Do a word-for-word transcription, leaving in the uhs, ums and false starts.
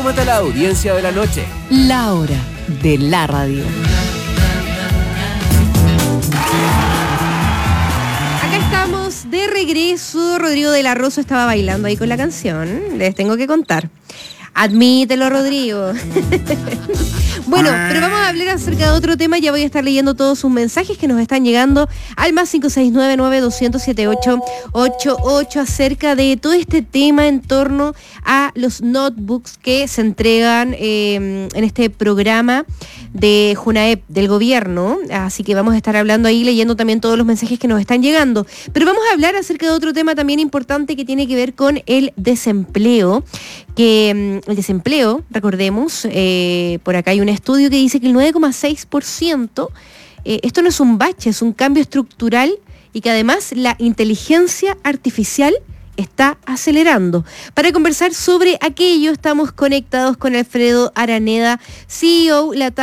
Súmate a la audiencia de la noche. La hora de la radio. Acá estamos de regreso. Rodrigo de la Rosa estaba bailando ahí con la canción. Les tengo que contar. Admítelo, Rodrigo. Bueno, pero vamos a hablar acerca de otro tema. Ya voy a estar leyendo todos sus mensajes que nos están llegando al más cinco seis nueve nueve dos cero siete ocho ocho ocho acerca de todo este tema en torno a los notebooks que se entregan eh, en este programa de Junaep, del gobierno. Así que vamos a estar hablando ahí, leyendo también todos los mensajes que nos están llegando. Pero vamos a hablar acerca de otro tema también importante que tiene que ver con el desempleo. Que el desempleo, recordemos, eh, por acá hay un estudio que dice que el nueve coma seis por ciento, eh, esto no es un bache, es un cambio estructural y que además la inteligencia artificial está acelerando. Para conversar sobre aquello estamos conectados con Alfredo Araneda, C E O, la